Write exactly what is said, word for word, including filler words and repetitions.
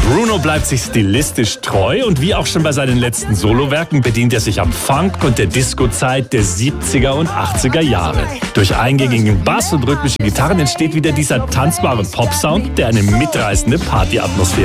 Bruno bleibt sich stilistisch treu und wie auch schon bei seinen letzten Solowerken bedient er sich am Funk und der Disco-Zeit der siebziger und achtziger Jahre. Durch eingängigen Bass und rhythmische Gitarren entsteht wieder dieser tanzbare Pop-Sound, der eine mitreißende Partyatmosphäre